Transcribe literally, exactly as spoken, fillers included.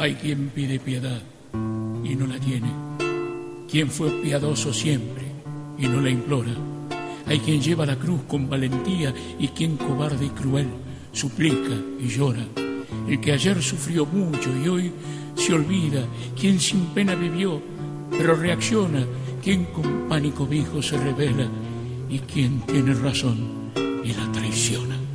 Hay quien pide piedad y no la tiene, quien fue piadoso siempre y no la implora. Hay quien lleva la cruz con valentía y quien cobarde y cruel suplica y llora. El que ayer sufrió mucho y hoy se olvida, quien sin pena vivió pero reacciona, quien con pánico viejo se revela y quien tiene razón y la traiciona.